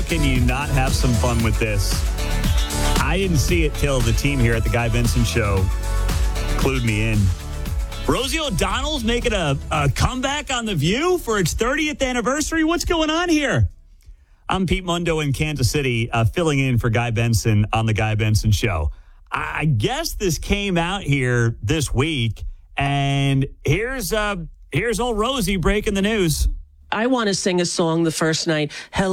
can you not have some fun with this? I didn't see it till the team here at the Guy Benson Show clued me in. Rosie O'Donnell's making a comeback on The View for its 30th anniversary. What's going on here? I'm Pete Mundo in Kansas City, filling in for Guy Benson on the Guy Benson Show. I guess this came out here this week, and here's old Rosie breaking the news. I want to sing a song the first night. Hello.